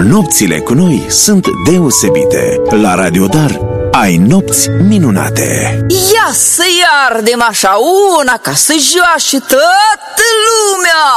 nopțile cu noi sunt deosebite. La Radio Dar ai nopți minunate. Ia să iardem așa una ca să joace toată lumea.